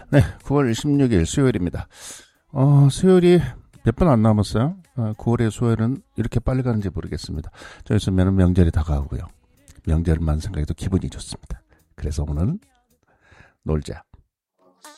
네, 9월 16일 수요일입니다. 수요일이 몇 번 안 남았어요. 9월의 수요일은 이렇게 빨리 가는지 모르겠습니다. 저 있으면 명절이 다가오고요. 명절만 생각해도 기분이 좋습니다. 그래서 오늘은 놀자.